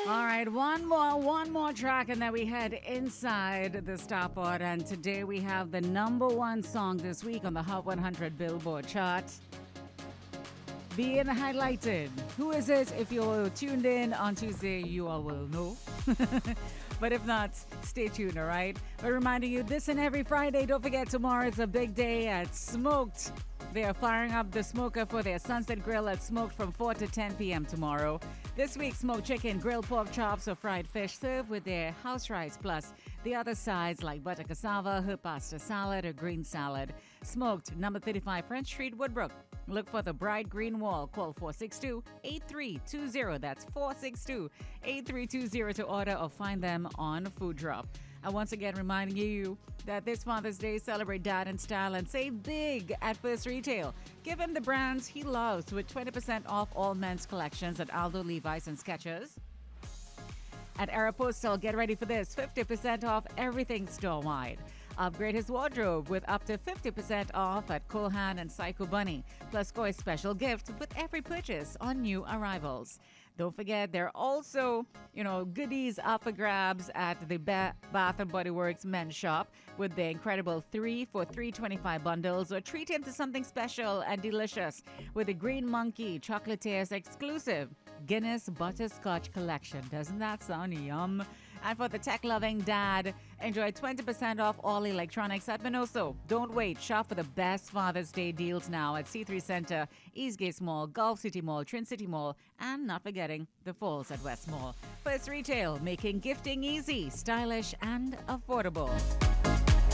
All right, one more track, and then we head inside the Starport. And today we have the number one song this week on the Hot 100 Billboard chart being highlighted. Who is it? If you're tuned in on Tuesday, you all will know. But if not, stay tuned, all right? We're reminding you this and every Friday. Don't forget, tomorrow is a big day at Smoked. They are firing up the smoker for their Sunset Grill at Smoked from 4 to 10 p.m. tomorrow. This week, smoked chicken, grilled pork chops, or fried fish served with their house rice, plus the other sides like butter cassava, herb pasta salad, or green salad. Smoked, number 35 French Street, Woodbrook. Look for the bright green wall. Call 462-8320. That's 462-8320 to order or find them on Food Drop. And once again, reminding you that this Father's Day, celebrate dad in style and save big at First Retail. Give him the brands he loves with 20% off all men's collections at Aldo, Levi's, and Skechers. At Aeropostale, get ready for this, 50% off everything store-wide. Upgrade his wardrobe with up to 50% off at Kohan and Psycho Bunny. Plus, score a special gift with every purchase on new arrivals. Don't forget, there are also, goodies up for grabs at the Bath & Body Works men's shop with their incredible 3 for $3.25 bundles, or treat him to something special and delicious with the Green Monkey Chocolatiers exclusive Guinness Butterscotch Collection. Doesn't that sound yum? And for the tech-loving dad, enjoy 20% off all electronics at Minoso. Don't wait. Shop for the best Father's Day deals now at C3 Center, Eastgate Mall, Gulf City Mall, Trin City Mall, and not forgetting the Falls at West Mall. First Retail, making gifting easy, stylish, and affordable.